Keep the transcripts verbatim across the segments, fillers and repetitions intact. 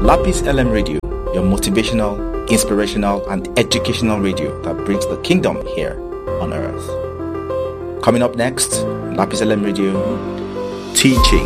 Lapis L M Radio, your motivational, inspirational, and educational radio that brings the kingdom here on earth. Coming up next, Lapis L M Radio, teaching.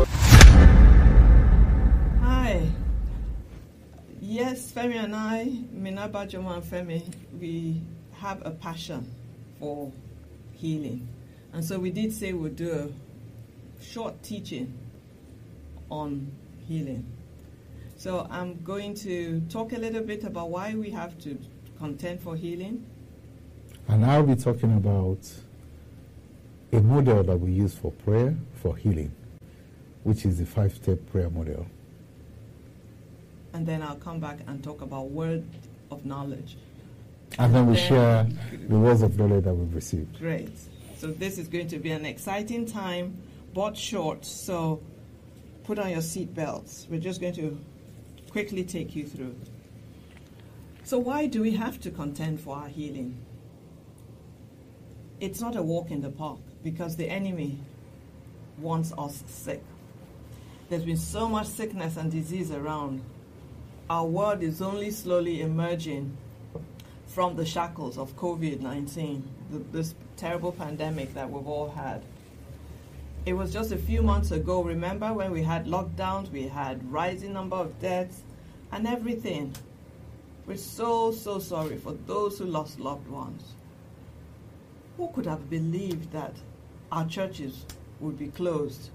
Hi. Yes, Femi and I, Minaba Joma and Femi, we have a passion for healing. And so we did say we'd do a short teaching on healing. So I'm going to talk a little bit about why we have to contend for healing. And I'll be talking about a model that we use for prayer for healing, which is the five-step prayer model. And then I'll come back and talk about word of knowledge. And then we then share the words of knowledge that we've received. Great. So this is going to be an exciting time, but short. So put on your seat belts. We're just going to quickly take you through. So why do we have to contend for our healing? It's not a walk in the park because the enemy wants us sick. There's been so much sickness and disease around. Our world is only slowly emerging from the shackles of covid nineteen, the, this terrible pandemic that we've all had. It was just a few months ago, remember, when we had lockdowns, we had rising number of deaths and everything. We're so, so sorry for those who lost loved ones. Who could have believed that our churches would be closed?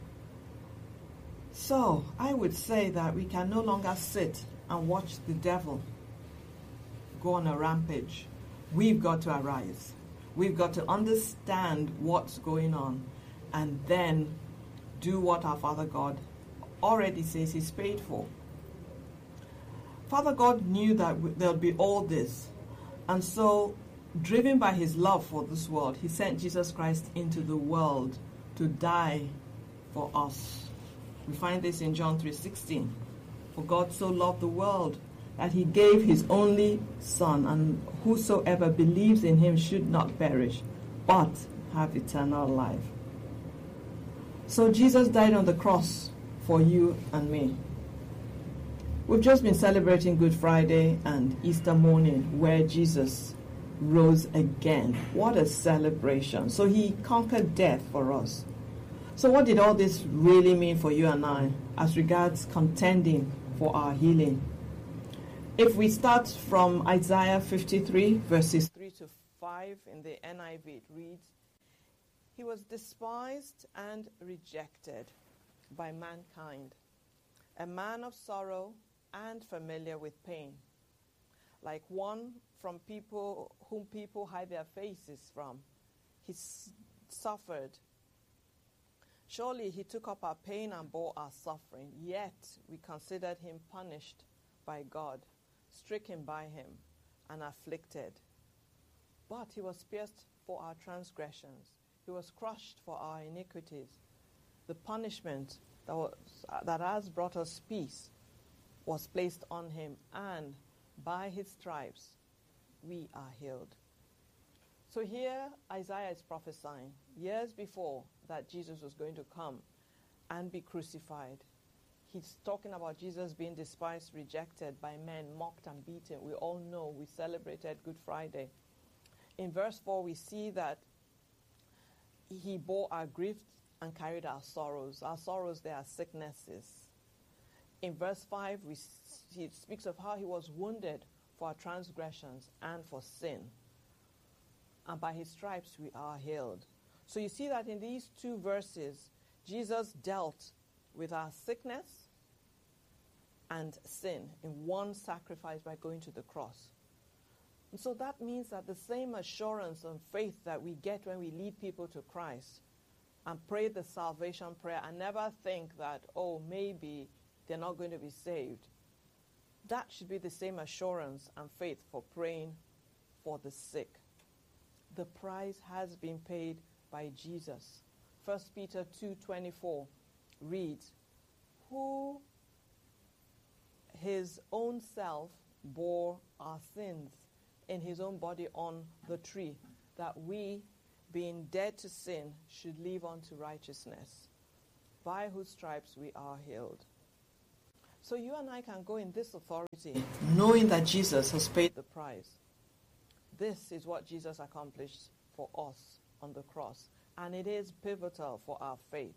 So I would say that we can no longer sit and watch the devil go on a rampage. We've got to arise. We've got to understand what's going on and then do what our Father God already says He's paid for. Father God knew that there'll be all this. And so, driven by His love for this world, He sent Jesus Christ into the world to die for us. We find this in John three sixteen. For God so loved the world that He gave His only Son, and whosoever believes in Him should not perish, but have eternal life. So Jesus died on the cross for you and me. We've just been celebrating Good Friday and Easter morning, where Jesus rose again. What a celebration. So He conquered death for us. So what did all this really mean for you and I as regards contending for our healing? If we start from Isaiah fifty-three, verses three to five in the N I V, it reads, He was despised and rejected by mankind, a man of sorrow and familiar with pain, like one from people whom people hide their faces from. He s- suffered. Surely He took up our pain and bore our suffering, yet we considered Him punished by God, stricken by Him, and afflicted. But He was pierced for our transgressions. He was crushed for our iniquities. The punishment that, was, uh, that has brought us peace was placed on Him, and by His stripes we are healed. So here Isaiah is prophesying years before that Jesus was going to come and be crucified. He's talking about Jesus being despised, rejected by men, mocked and beaten. We all know we celebrated Good Friday. In verse four, we see that He bore our griefs and carried our sorrows. Our sorrows, they are sicknesses. In verse five, we, He speaks of how He was wounded for our transgressions and for sin. And by His stripes we are healed. So you see that in these two verses, Jesus dealt with our sickness and sin in one sacrifice by going to the cross. And so that means that the same assurance and faith that we get when we lead people to Christ and pray the salvation prayer and never think that, oh, maybe they're not going to be saved, that should be the same assurance and faith for praying for the sick. The price has been paid by Jesus. First Peter two twenty-four reads, who His own self bore our sins in His own body on the tree, that we, being dead to sin, should live unto righteousness, by whose stripes we are healed. So you and I can go in this authority, knowing that Jesus has paid the price. This is what Jesus accomplished for us on the cross, and it is pivotal for our faith.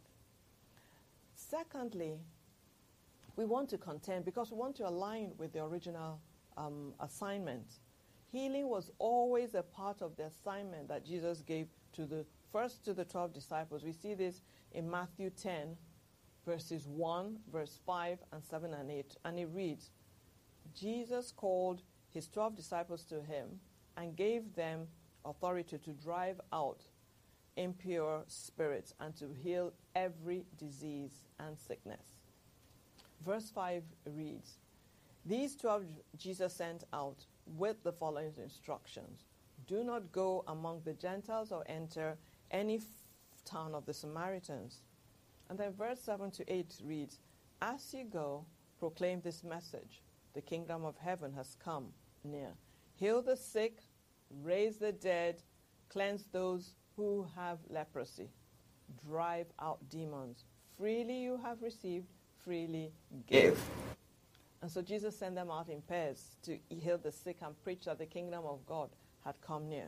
Secondly, we want to contend because we want to align with the original um, assignment. Healing was always a part of the assignment that Jesus gave to the first to the twelve disciples. We see this in Matthew ten, verses one, verse five, and seven and eight. And it reads, Jesus called his twelve disciples to him and gave them authority to drive out impure spirits and to heal every disease and sickness. Verse five reads, these twelve Jesus sent out with the following instructions. Do not go among the Gentiles or enter any f- town of the Samaritans. And then verse seven to eight reads, as you go, proclaim this message. The kingdom of heaven has come near. Heal the sick, raise the dead, cleanse those who have leprosy, drive out demons. Freely you have received, freely give. And so Jesus sent them out in pairs to heal the sick and preach that the kingdom of God had come near.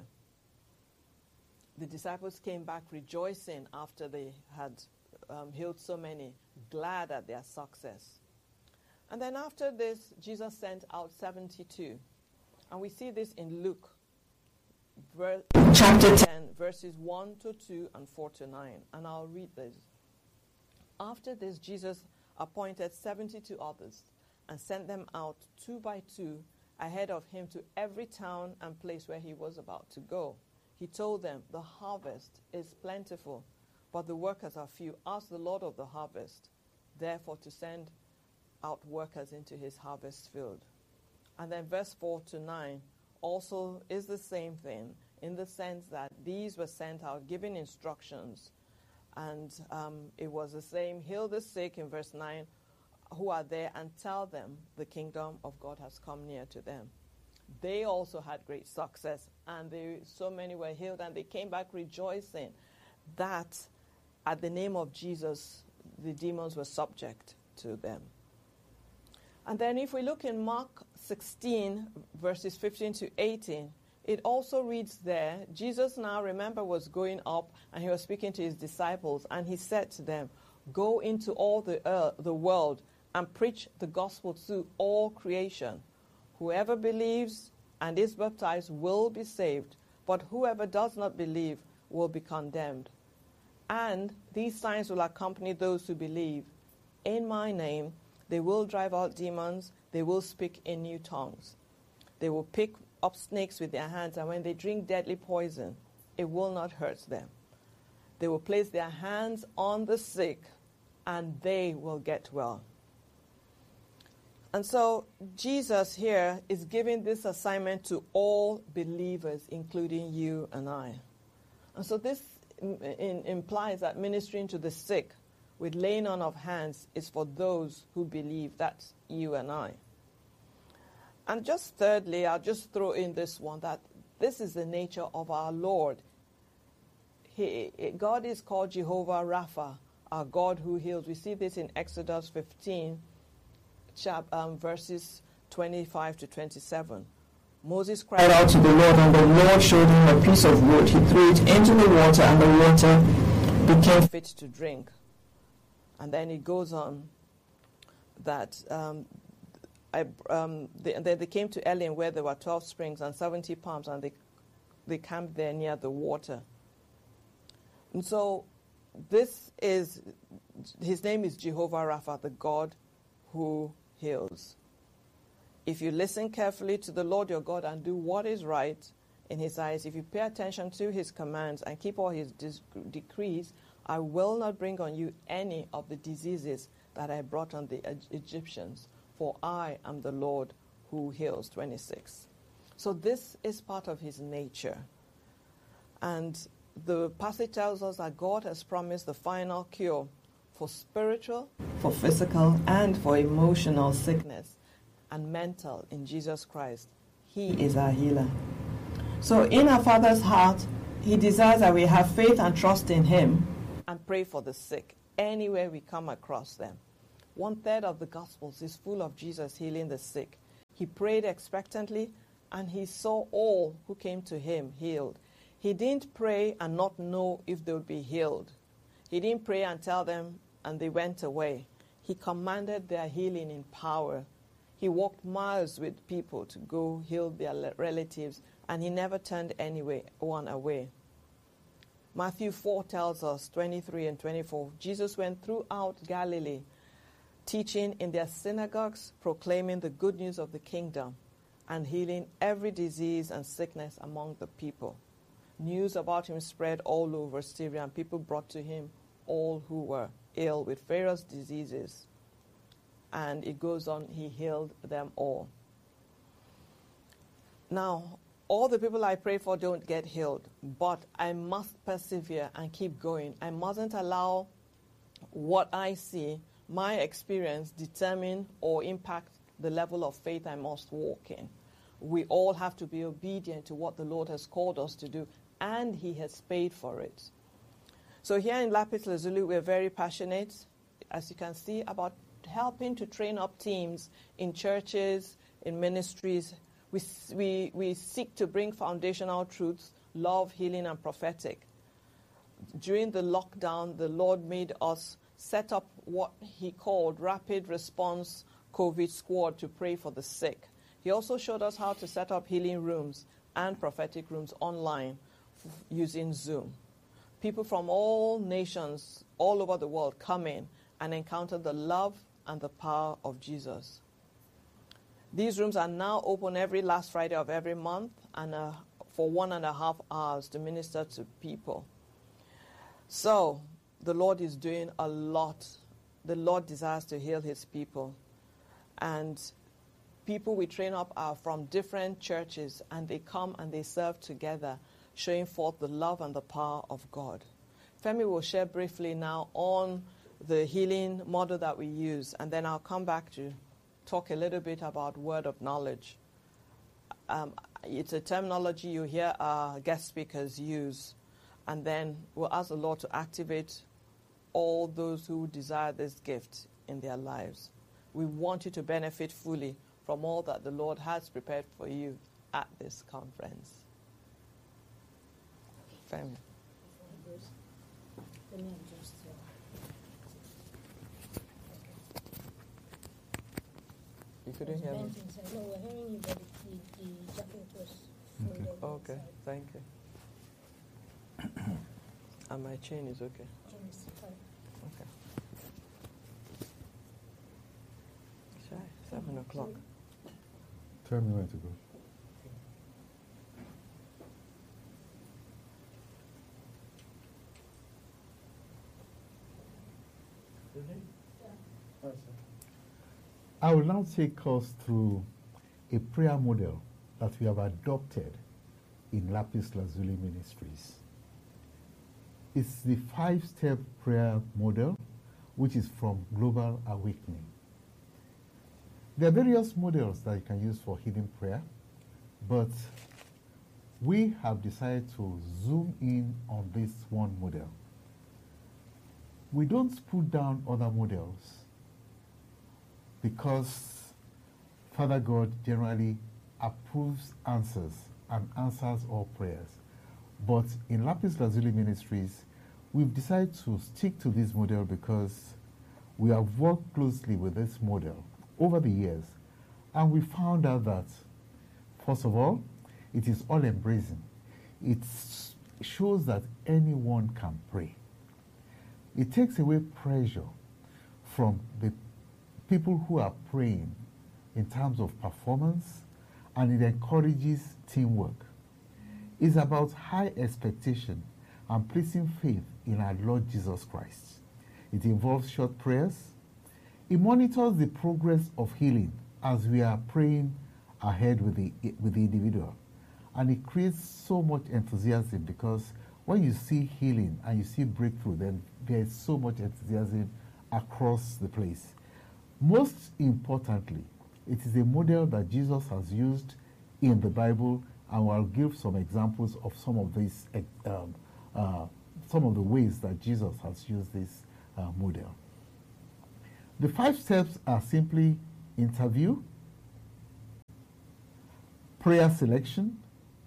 The disciples came back rejoicing after they had um, healed so many, glad at their success. And then after this, Jesus sent out seventy-two. And we see this in Luke ver- chapter ten, verses one to two and four to nine. And I'll read this. After this, Jesus appointed seventy-two others and sent them out two by two ahead of him to every town and place where he was about to go. He told them, the harvest is plentiful, but the workers are few. Ask the Lord of the harvest, therefore, to send out workers into his harvest field. And then verse four to nine also is the same thing in the sense that these were sent out giving instructions. And um, it was the same, heal the sick in verse nine, who are there, and tell them the kingdom of God has come near to them. They also had great success, and they, so many were healed, and they came back rejoicing that at the name of Jesus, the demons were subject to them. And then if we look in Mark sixteen, verses fifteen to eighteen, it also reads there, Jesus now, remember, was going up, and he was speaking to his disciples, and he said to them, go into all the, uh, the world and preach the gospel to all creation. Whoever believes and is baptized will be saved, but whoever does not believe will be condemned. And these signs will accompany those who believe. In my name, they will drive out demons, they will speak in new tongues. They will pick up snakes with their hands, and when they drink deadly poison, it will not hurt them. They will place their hands on the sick, and they will get well. And so Jesus here is giving this assignment to all believers, including you and I. And so this in, in, implies that ministering to the sick with laying on of hands is for those who believe. That's you and I. And just thirdly, I'll just throw in this one, that this is the nature of our Lord. He, God is called Jehovah Rapha, our God who heals. We see this in Exodus fifteen, chap, um, verses twenty-five to twenty-seven. Moses cried out to the Lord, and the Lord showed him a piece of wood. He threw it into the water, and the water became fit to drink. And then it goes on that um, I, um, they, they, they came to Elim, where there were twelve springs and seventy palms, and they, they camped there near the water. And so this is, his name is Jehovah Rapha, the God who heals. If you listen carefully to the Lord your God and do what is right in his eyes, if you pay attention to his commands and keep all his dis- decrees, I will not bring on you any of the diseases that I brought on the Egyptians, for I am the Lord who heals. twenty-six. So this is part of his nature. And the passage tells us that God has promised the final cure for spiritual, for physical, and for emotional sickness and mental in Jesus Christ. He is our healer. So in our Father's heart, he desires that we have faith and trust in him and pray for the sick anywhere we come across them. One third of the Gospels is full of Jesus healing the sick. He prayed expectantly, and he saw all who came to him healed. He didn't pray and not know if they would be healed. He didn't pray and tell them, and they went away. He commanded their healing in power. He walked miles with people to go heal their relatives, and he never turned anyone away. Matthew four tells us, twenty-three and twenty-four, Jesus went throughout Galilee, teaching in their synagogues, proclaiming the good news of the kingdom, and healing every disease and sickness among the people. News about him spread all over Syria, and people brought to him all who were ill with various diseases. And it goes on, he healed them all. Now, all the people I pray for don't get healed, but I must persevere and keep going. I mustn't allow what I see, my experience, determine or impact the level of faith I must walk in. We all have to be obedient to what the Lord has called us to do, and he has paid for it. So here in Lapis Lazuli, we're very passionate, as you can see, about helping to train up teams in churches, in ministries. We, we, we seek to bring foundational truths, love, healing, and prophetic. During the lockdown, the Lord made us set up what he called Rapid Response COVID Squad to pray for the sick. He also showed us how to set up healing rooms and prophetic rooms online f- using Zoom. People from all nations, all over the world, come in and encounter the love and the power of Jesus. These rooms are now open every last Friday of every month and uh, for one and a half hours to minister to people. So the Lord is doing a lot. The Lord desires to heal his people. And people we train up are from different churches, and they come and they serve together, showing forth the love and the power of God. Femi will share briefly now on the healing model that we use, and then I'll come back to talk a little bit about word of knowledge. Um, it's a terminology you hear our guest speakers use, and then we'll ask the Lord to activate all those who desire this gift in their lives. We want you to benefit fully from all that the Lord has prepared for you at this conference. Femi. Let me adjust here. You couldn't hear me? No, we're hearing you, but the, the jacket was folded. Okay, okay. Thank you. And my chain is okay. Chain is fine. Okay. Shy, seven o'clock. Tell me when to go. I will now take us through a prayer model that we have adopted in Lapis Lazuli Ministries. It's the five-step prayer model, which is from Global Awakening. There are various models that you can use for healing prayer, but we have decided to zoom in on this one model. We don't put down other models because Father God generally approves answers and answers all prayers. But in Lapis Lazuli Ministries, we've decided to stick to this model because we have worked closely with this model over the years, and we found out that, first of all, it is all-embracing. It shows that anyone can pray. It takes away pressure from the people who are praying in terms of performance, and it encourages teamwork. It's about high expectation and placing faith in our Lord Jesus Christ. It involves short prayers. It monitors the progress of healing as we are praying ahead with the, with the individual. And it creates so much enthusiasm because when you see healing and you see breakthrough, then there is so much enthusiasm across the place. Most importantly, it is a model that Jesus has used in the Bible, and I'll give some examples of some of these, um, uh, some of the ways that Jesus has used this uh, model. The five steps are simply interview, prayer selection,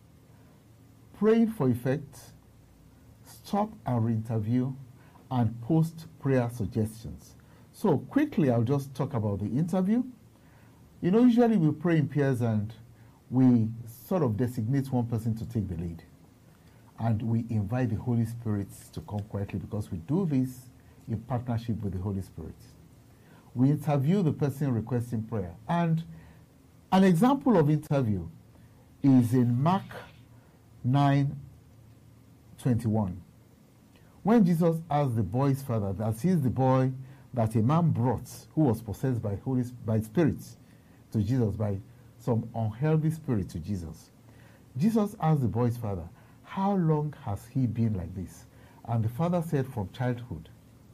praying for effect, stop and re-interview, and post-prayer suggestions. So quickly, I'll just talk about the interview. You know, usually we pray in pairs and we sort of designate one person to take the lead. And we invite the Holy Spirit to come quietly, because we do this in partnership with the Holy Spirit. We interview the person requesting prayer. And an example of interview is in Mark nine twenty-one. When Jesus asked the boy's father, that he's the boy that a man brought who was possessed by Holy by spirits to Jesus, by some unhealthy spirit to Jesus. Jesus asked the boy's father, how long has he been like this? And the father said, from childhood.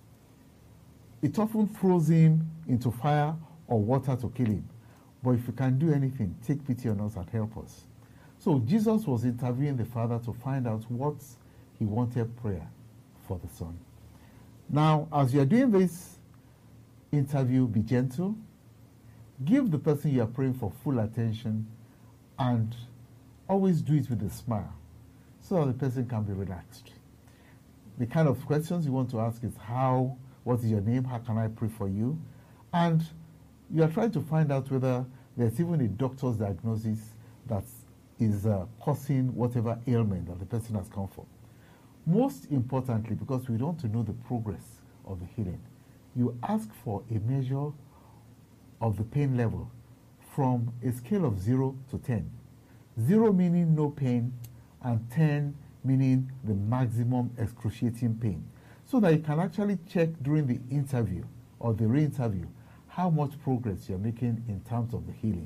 It often throws him into fire or water to kill him. But if you can do anything, take pity on us and help us. So Jesus was interviewing the father to find out what he wanted prayer for the son. Now, as you are doing this interview, be gentle. Give the person you are praying for full attention, and always do it with a smile so that the person can be relaxed. The kind of questions you want to ask is how, what is your name, how can I pray for you? And you are trying to find out whether there's even a doctor's diagnosis that is uh, causing whatever ailment that the person has come for. Most importantly, because we want to know the progress of the healing, you ask for a measure of the pain level from a scale of zero to ten. Zero meaning no pain, and ten meaning the maximum excruciating pain, so that you can actually check during the interview or the re-interview how much progress you're making in terms of the healing.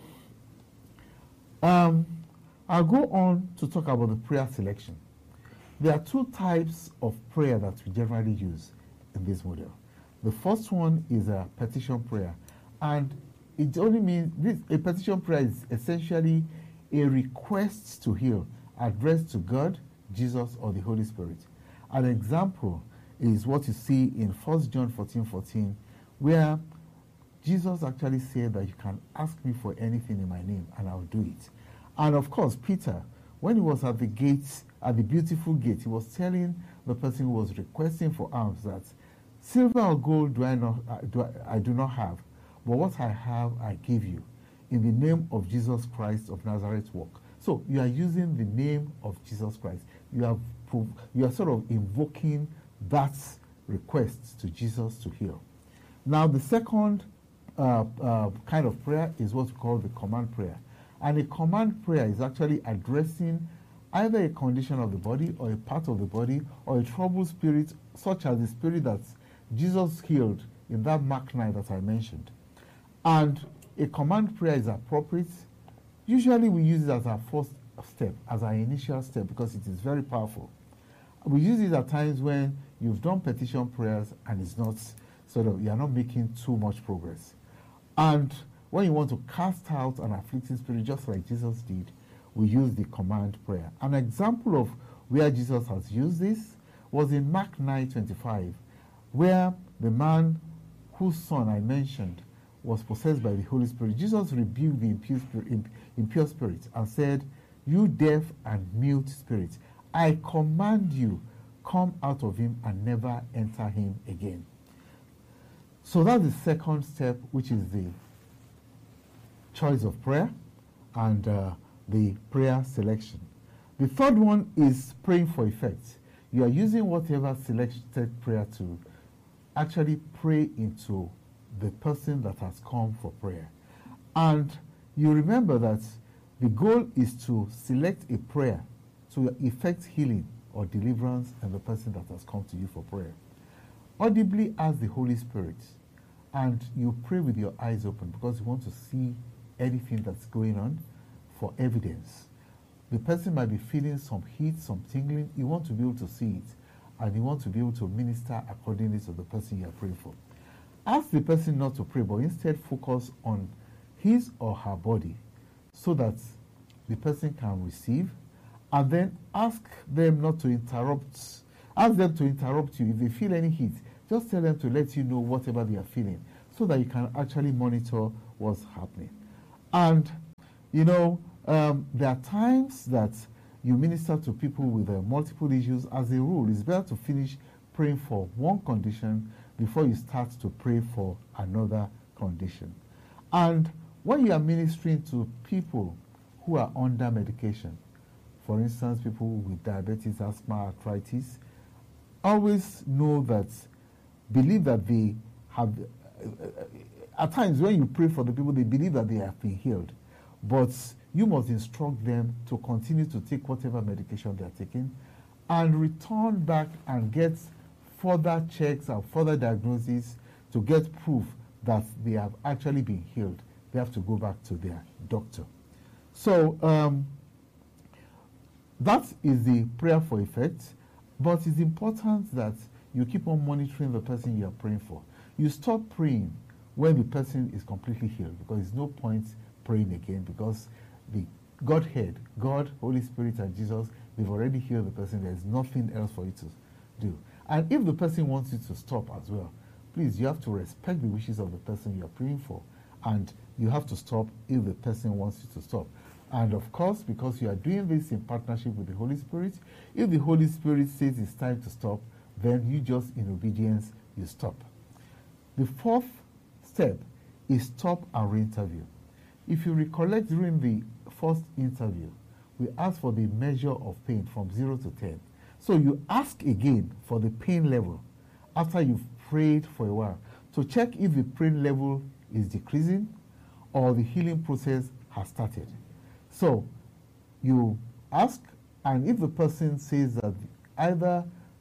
Um, I'll go on to talk about the prayer selection. There are two types of prayer that we generally use in this model. The first one is a petition prayer, and it only means this, a petition prayer is essentially a request to heal addressed to God, Jesus, or the Holy Spirit. An example is what you see in First John fourteen fourteen, where Jesus actually said that you can ask me for anything in my name and I'll do it. And of course, Peter, when he was at the gates, at the beautiful gate, he was telling the person who was requesting for alms that silver or gold do I not uh, do I, I do not have, but what I have I give you. In the name of Jesus Christ of Nazareth, walk. So you are using the name of Jesus Christ. You have prov- you are sort of invoking that request to Jesus to heal. Now the second uh, uh, kind of prayer is what we call the command prayer. And a command prayer is actually addressing either a condition of the body or a part of the body or a troubled spirit, such as the spirit that Jesus healed in that Mark nine that I mentioned. And a command prayer is appropriate. Usually we use it as our first step, as our initial step, because it is very powerful. We use it at times when you've done petition prayers and it's not sort of, you're not making too much progress. And when you want to cast out an afflicting spirit, just like Jesus did, we use the command prayer. An example of where Jesus has used this was in Mark nine twenty-five, where the man whose son I mentioned was possessed by the Holy Spirit. Jesus rebuked the impure spirit, impure spirit and said, you deaf and mute spirit, I command you, come out of him and never enter him again. So that's the second step, which is the choice of prayer and uh, the prayer selection. The third one is praying for effect. You are using whatever selected prayer to actually pray into the person that has come for prayer. And you remember that the goal is to select a prayer to effect healing or deliverance in the person that has come to you for prayer. Audibly ask the Holy Spirit, and you pray with your eyes open because you want to see anything that's going on for evidence. The person might be feeling some heat, some tingling. You want to be able to see it, and you want to be able to minister accordingly to the person you are praying for. Ask the person not to pray, but instead focus on his or her body so that the person can receive, and then ask them not to interrupt. Ask them to interrupt you. If they feel any heat, just tell them to let you know whatever they are feeling, so that you can actually monitor what's happening. And, you know, um, there are times that you minister to people with uh, multiple issues. As a rule, it's better to finish praying for one condition before you start to pray for another condition. And when you are ministering to people who are under medication, for instance, people with diabetes, asthma, arthritis, always know that, believe that they have, uh, at times when you pray for the people, they believe that they have been healed. But you must instruct them to continue to take whatever medication they are taking and return back and get further checks and further diagnoses to get proof that they have actually been healed. They have to go back to their doctor. So um, that is the prayer for effect, but it's important that you keep on monitoring the person you are praying for. You stop praying when the person is completely healed, because there's no point praying again, because the Godhead, God, Holy Spirit, and Jesus, they've already healed the person. There's nothing else for you to do. And if the person wants you to stop as well, please, you have to respect the wishes of the person you are praying for, and you have to stop if the person wants you to stop. And of course, because you are doing this in partnership with the Holy Spirit, if the Holy Spirit says it's time to stop, then you just, in obedience, you stop. The fourth step is stop and re-interview. If you recollect, during the first interview, we asked for the measure of pain from zero to ten. So you ask again for the pain level after you've prayed for a while to check if the pain level is decreasing or the healing process has started. So you ask, and if the person says that either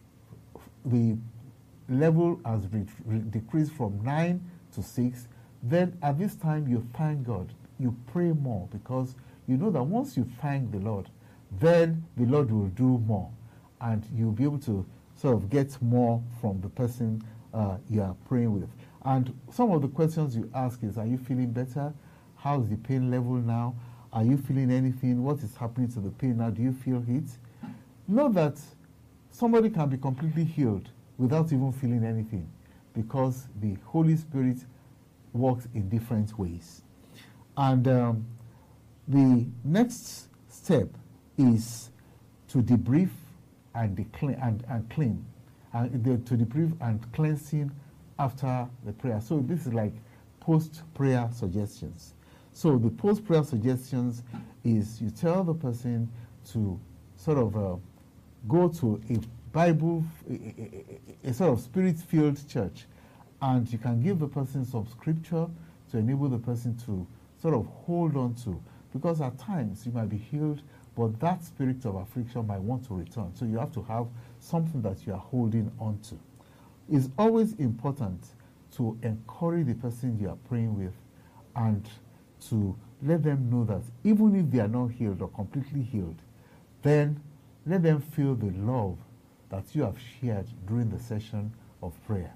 the level has re- re- decreased from nine to six, then at this time you thank God. You pray more, because you know that once you thank the Lord, then the Lord will do more, and you'll be able to sort of get more from the person uh, you are praying with. And some of the questions you ask is, are you feeling better? How's the pain level now? Are you feeling anything? What is happening to the pain now? Do you feel it? Know that somebody can be completely healed without even feeling anything, because the Holy Spirit works in different ways. And um, the next step is to debrief and, decla- and, and clean, and the, to debrief and cleansing after the prayer. So this is like post-prayer suggestions. So the post-prayer suggestions is you tell the person to sort of uh, go to a Bible, a, a, a sort of spirit-filled church, and you can give the person some scripture to enable the person to sort of hold on to, because at times you might be healed, but that spirit of affliction might want to return. So you have to have something that you are holding on to. It's always important to encourage the person you are praying with and to let them know that even if they are not healed or completely healed, then let them feel the love that you have shared during the session of prayer.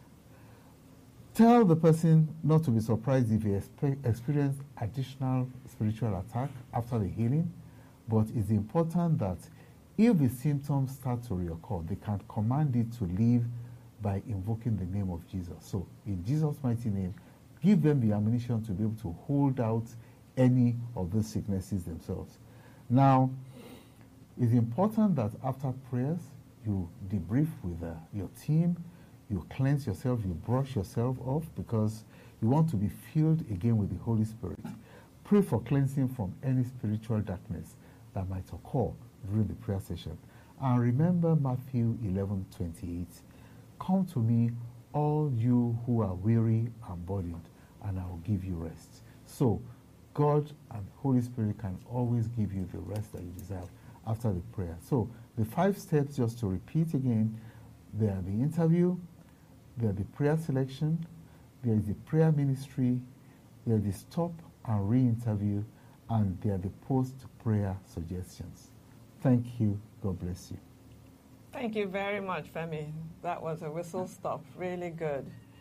Tell the person not to be surprised if they expe- experience additional spiritual attack after the healing, but it's important that if the symptoms start to reoccur, they can command it to leave by invoking the name of Jesus. So, in Jesus' mighty name, give them the ammunition to be able to hold out any of those sicknesses themselves. Now, it's important that after prayers, you debrief with uh, your team, you cleanse yourself, you brush yourself off, because you want to be filled again with the Holy Spirit. Pray for cleansing from any spiritual darkness that might occur during the prayer session. And remember Matthew eleven twenty-eight. Come to me, all you who are weary and burdened, and I will give you rest. So, God and Holy Spirit can always give you the rest that you deserve after the prayer. So, the five steps, just to repeat again, they are the interview, they are the prayer selection, there is the prayer ministry, there are the stop and re-interview, and there are the post-prayer suggestions. Thank you. God bless you. Thank you very much, Femi. That was a whistle stop. Really good.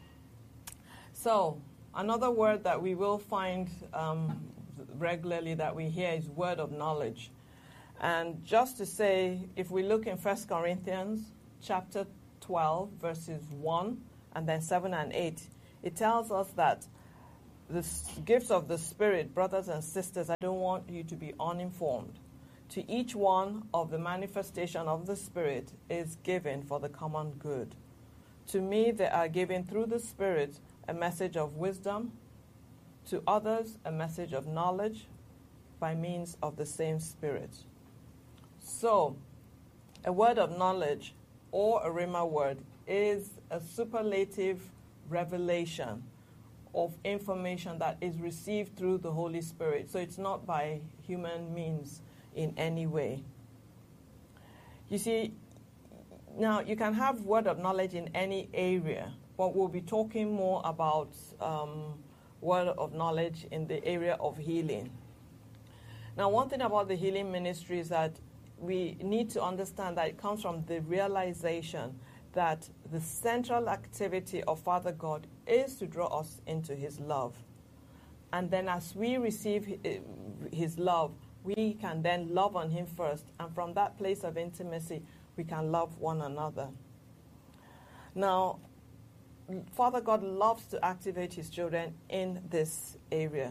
So, another word that we will find um, regularly that we hear is word of knowledge. And just to say, if we look in First Corinthians chapter twelve, verses one, and then seven and eight, it tells us that the s- gifts of the Spirit, brothers and sisters, I don't want you to be uninformed. To each one of the manifestation of the Spirit is given for the common good. To me, they are given through the Spirit a message of wisdom, to others a message of knowledge by means of the same Spirit. So, a word of knowledge or a rhema word is a superlative revelation of information that is received through the Holy Spirit. So it's not by human means in any way. You see, now you can have word of knowledge in any area, but we'll be talking more about um, word of knowledge in the area of healing. Now, one thing about the healing ministry is that we need to understand that it comes from the realization that the central activity of Father God is to draw us into his love. And then as we receive his love, we can then love on him first. And from that place of intimacy, we can love one another. Now, Father God loves to activate his children in this area.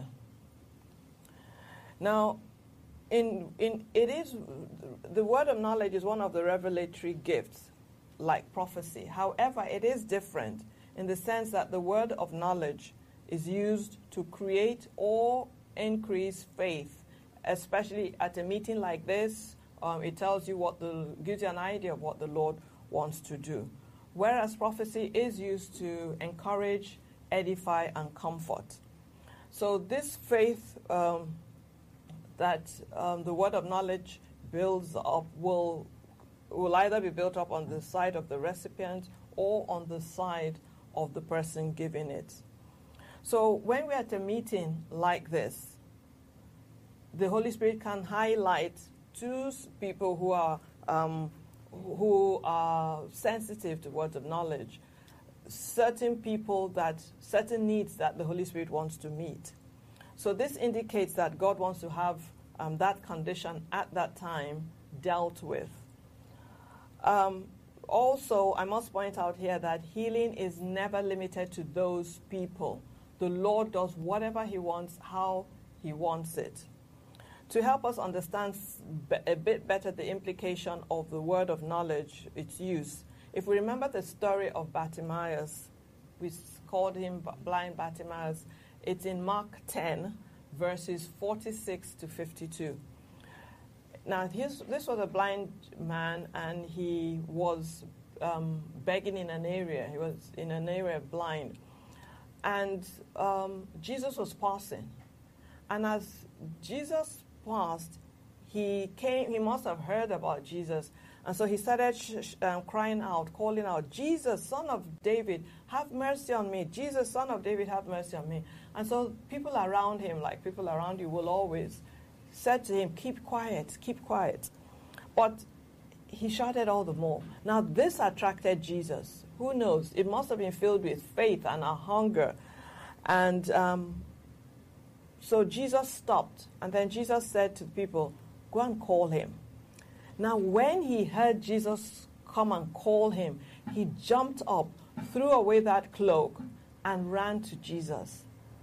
Now, in in it is the word of knowledge is one of the revelatory gifts, like prophecy. However, it is different in the sense that the word of knowledge is used to create or increase faith, especially at a meeting like this. Um, it tells you what the gives you an idea of what the Lord wants to do. Whereas prophecy is used to encourage, edify, and comfort. So this faith um, that um, the word of knowledge builds up will will either be built up on the side of the recipient or on the side of the person giving it. So when we're at a meeting like this, the Holy Spirit can highlight to people who are um, who are sensitive to words of knowledge, certain people that, certain needs that the Holy Spirit wants to meet. So this indicates that God wants to have um, that condition at that time dealt with. Um, also, I must point out here that healing is never limited to those people. The Lord does whatever he wants, how he wants it. To help us understand a bit better the implication of the word of knowledge, its use, if we remember the story of Bartimaeus, we called him blind Bartimaeus, it's in Mark ten, verses forty-six to fifty-two. Now, his, this was a blind man, and he was um, begging in an area. He was in an area blind. And um, Jesus was passing. And as Jesus passed, he came. He must have heard about Jesus. And so he started sh- sh- um, crying out, calling out, "Jesus, Son of David, have mercy on me. Jesus, Son of David, have mercy on me." And so people around him, like people around you will always, said to him, "Keep quiet, keep quiet." But he shouted all the more. Now this attracted Jesus. Who knows? It must have been filled with faith and a hunger. And um, so Jesus stopped. And then Jesus said to the people, "Go and call him." Now when he heard Jesus come and call him, he jumped up, threw away that cloak, and ran to Jesus.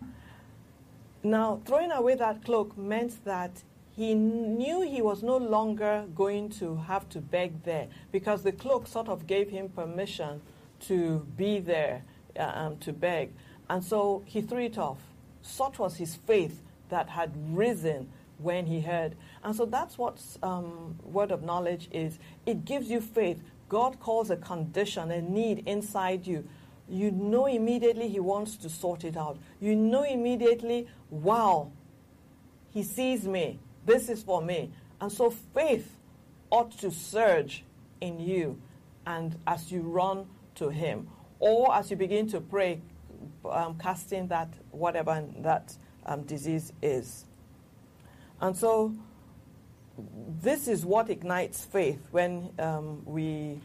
Now, throwing away that cloak meant that he knew he was no longer going to have to beg there, because the cloak sort of gave him permission to be there, um, to beg. And so he threw it off. Such was his faith that had risen when he heard. And so that's what um, word of knowledge is. It gives you faith. God calls a condition, a need inside you. You know immediately he wants to sort it out. You know immediately, wow, he sees me. This is for me. And so faith ought to surge in you, and as you run to him, or as you begin to pray, um, casting that whatever that um, disease is. And so this is what ignites faith when um, we,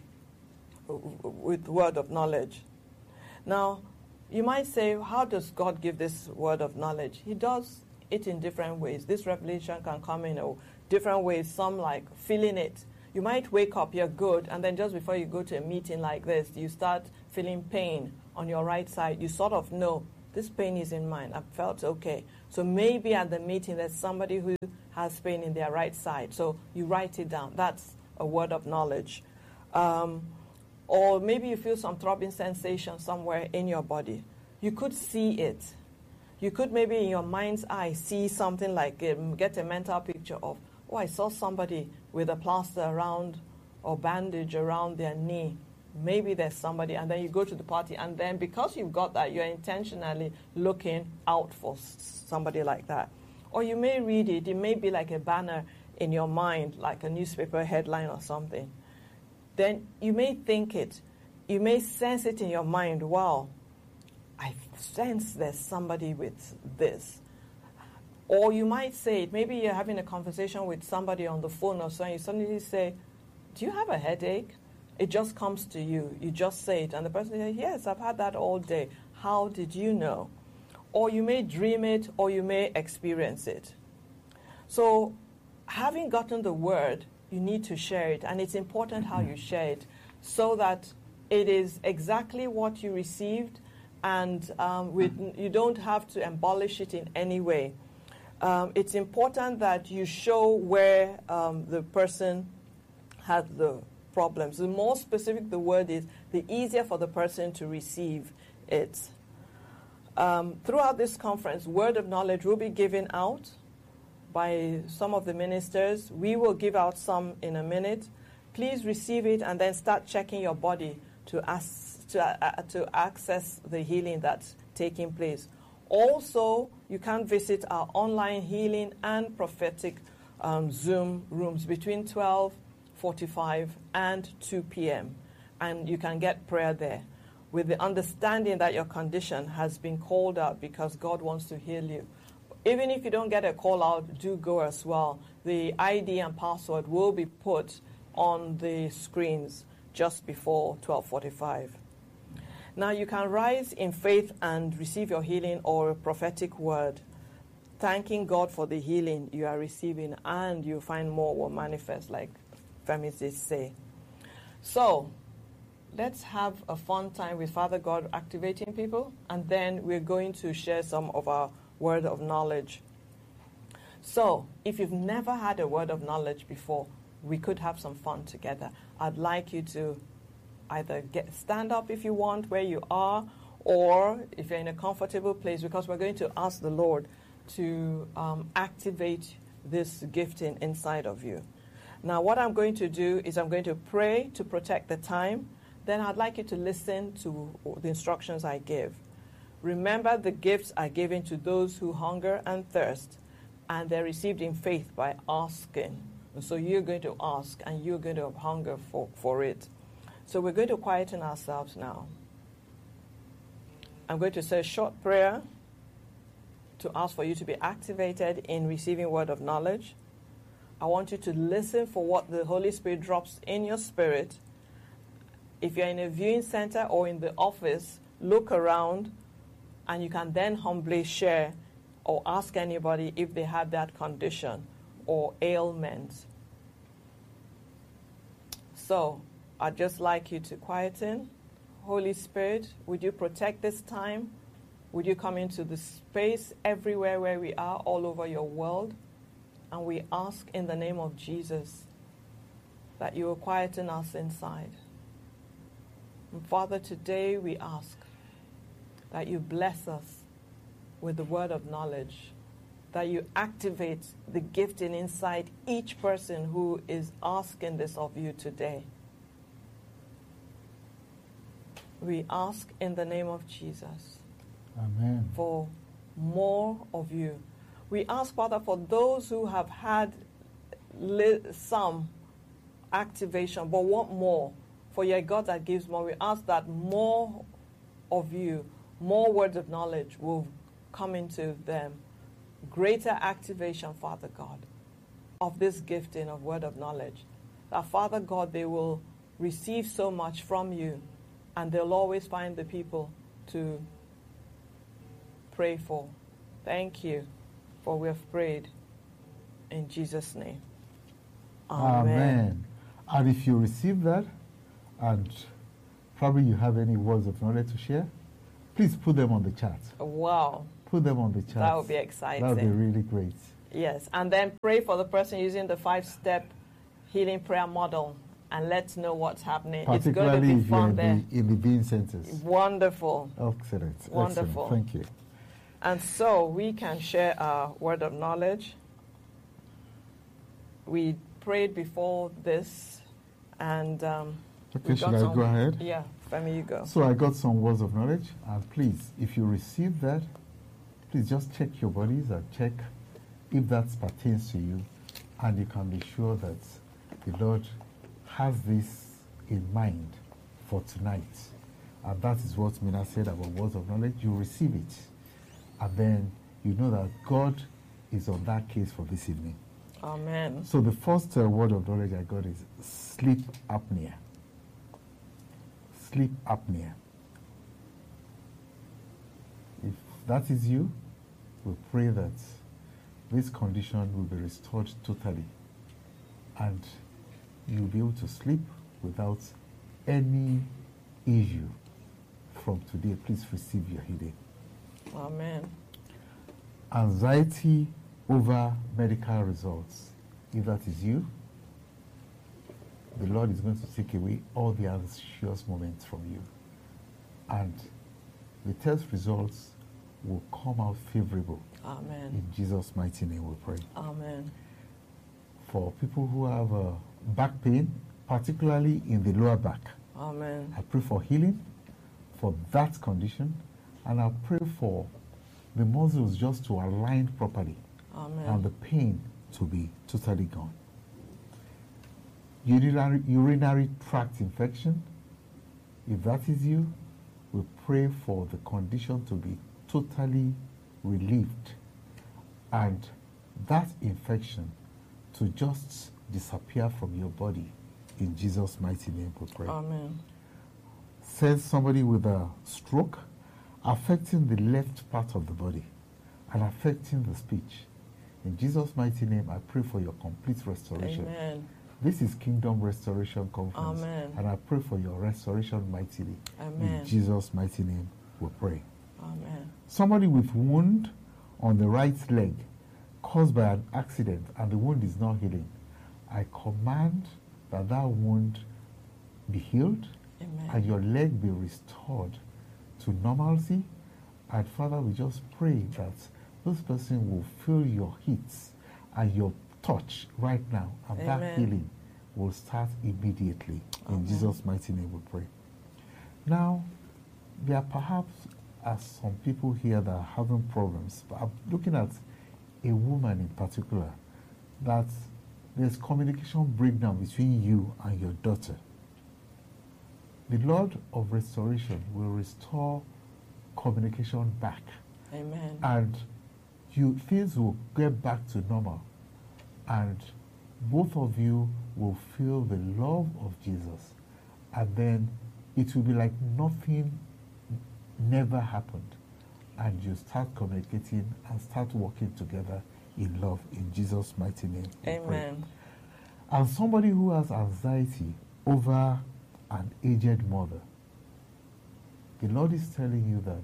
with word of knowledge. Now, you might say, how does God give this word of knowledge? He does it in different ways. This revelation can come in a different ways, some like feeling it. You might wake up, you're good, and then just before you go to a meeting like this, you start feeling pain on your right side, you sort of know this pain is in mine. I felt okay. So maybe at the meeting there's somebody who has pain in their right side. So you write it down. That's a word of knowledge. Um, or maybe you feel some throbbing sensation somewhere in your body. You could see it. You could maybe in your mind's eye see something like, um, get a mental picture of, oh, I saw somebody with a plaster around or bandage around their knee. Maybe there's somebody, and then you go to the party, and then because you've got that, you're intentionally looking out for s- somebody like that. Or you may read it. It may be like a banner in your mind, like a newspaper headline or something. Then you may think it. You may sense it in your mind, wow, I sense there's somebody with this. Or you might say it. Maybe you're having a conversation with somebody on the phone or so, and you suddenly say, do you have a headache? It just comes to you. You just say it. And the person says, yes, I've had that all day. How did you know? Or you may dream it, or you may experience it. So having gotten the word, you need to share it. And it's important how you share it so that it is exactly what you received, and um, with, you don't have to embellish it in any way. Um, it's important that you show where um, the person had the problems. The more specific the word is, the easier for the person to receive it. Um, throughout this conference, word of knowledge will be given out by some of the ministers. We will give out some in a minute. Please receive it and then start checking your body to, as, to, uh, to access the healing that's taking place. Also, you can visit our online healing and prophetic um, Zoom rooms between twelve forty-five and two p.m. and you can get prayer there with the understanding that your condition has been called out because God wants to heal you. Even if you don't get a call out, do go as well. The I D and password will be put on the screens just before twelve forty-five. Now you can rise in faith and receive your healing or a prophetic word, thanking God for the healing you are receiving, and you find more will manifest, like Femists say. So let's have a fun time with Father God activating people, and then we're going to share some of our word of knowledge. So if you've never had a word of knowledge before, we could have some fun together. I'd like you to either get stand up if you want where you are, or if you're in a comfortable place, because we're going to ask the Lord to um, activate this gifting inside of you. Now, what I'm going to do is I'm going to pray to protect the time. Then I'd like you to listen to the instructions I give. Remember, the gifts are given to those who hunger and thirst, and they're received in faith by asking. And so you're going to ask, and you're going to hunger for, for it. So we're going to quieten ourselves now. I'm going to say a short prayer to ask for you to be activated in receiving word of knowledge. I want you to listen for what the Holy Spirit drops in your spirit. If you're in a viewing center or in the office, look around, and you can then humbly share or ask anybody if they have that condition or ailment. So I'd just like you to quieten. Holy Spirit, would you protect this time? Would you come into the space everywhere where we are, all over your world? And we ask in the name of Jesus that you will quieten us inside. And Father, today we ask that you bless us with the word of knowledge, that you activate the gifting inside each person who is asking this of you today. We ask in the name of Jesus. Amen. For more of you. We ask, Father, for those who have had li- some activation but want more, for you're a God that gives more. We ask that more of you, more words of knowledge will come into them. Greater activation, Father God, of this gifting of word of knowledge. That, Father God, they will receive so much from you, and they'll always find the people to pray for. Thank you, for we have prayed in Jesus' name. Amen. Amen. And if you receive that, and probably you have any words of knowledge to share, Please put them on the chat. Wow. Put them on the chat. That would be exciting. That would be really great. Yes, and then pray for the person using the five-step healing prayer model and let's know what's happening. It's going to Particularly be if you're fun in there. the, in the being centers. Wonderful. Excellent. Wonderful. Excellent. Thank you. And so we can share our word of knowledge. We prayed before this, and um, Okay, we should got I some- go ahead? Yeah, Femi, you go. So I got some words of knowledge, and please, if you receive that, please just check your bodies and check if that pertains to you, and you can be sure that the Lord has this in mind for tonight. And that is what Mina said about words of knowledge. You receive it, and then you know that God is on that case for this evening. Amen. So the first uh, word of knowledge I got is sleep apnea. Sleep apnea. If that is you, we pray that this condition will be restored totally and you'll be able to sleep without any issue from today. Please receive your healing. Amen. Anxiety over medical results. If that is you, the Lord is going to take away all the anxious moments from you. And the test results will come out favorable. Amen. In Jesus' mighty name we pray. Amen. For people who have uh, back pain, particularly in the lower back, Amen. I pray for healing for that condition, and I pray for the muscles just to align properly Amen. and the pain to be totally gone. Urinary, urinary tract infection, if that is you, we pray for the condition to be totally relieved and that infection to just disappear from your body. In Jesus' mighty name we pray. Amen. Says somebody with a stroke affecting the left part of the body and affecting the speech. In Jesus' mighty name, I pray for your complete restoration. Amen. This is Kingdom Restoration Conference. Amen. And I pray for your restoration mightily. Amen. In Jesus' mighty name, we pray. Amen. Somebody with wound on the right leg caused by an accident and the wound is not healing. I command that that wound be healed Amen. and your leg be restored to normalcy. And Father, we just pray that this person will feel your heat and your touch right now, and Amen. that healing will start immediately. Amen. In Jesus' mighty name we pray. Now, there are perhaps are some people here that are having problems, but I'm looking at a woman in particular, that there's communication breakdown between you and your daughter. The Lord of restoration will restore communication back, Amen. and you things will get back to normal, and both of you will feel the love of Jesus, and then it will be like nothing never happened, and you start communicating and start working together in love. In Jesus' mighty name we pray. Amen. And somebody who has anxiety over an aged mother, the Lord is telling you that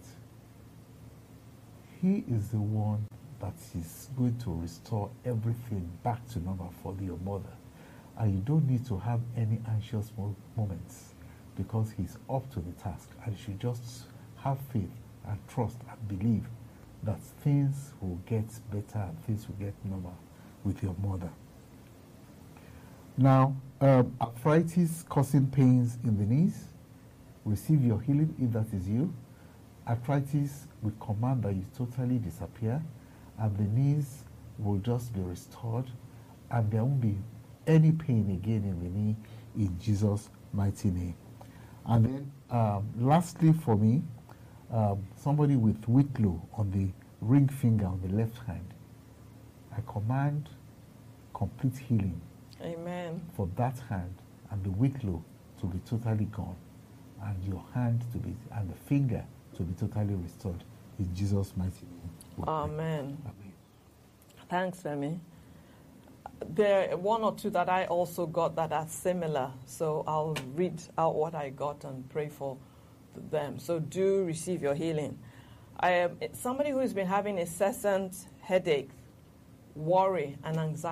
He is the one that is going to restore everything back to normal for your mother. And you don't need to have any anxious mo- moments because He's up to the task. And you should just have faith and trust and believe that things will get better and things will get normal with your mother. Now, um, arthritis causing pains in the knees, receive your healing if that is you. Arthritis, we command that you totally disappear, and the knees will just be restored, and there won't be any pain again in the knee in Jesus' mighty name. And then, um, lastly for me, um, somebody with whitlow on the ring finger on the left hand, I command complete healing Amen. for that hand and the whitlow to be totally gone, and your hand to be and the finger to be totally restored in Jesus' mighty name. we pray. Amen. Amen. Thanks, Femi. There are one or two that I also got that are similar, so I'll read out what I got and pray for them. So do receive your healing. I am somebody who has been having incessant headache, worry, and anxiety.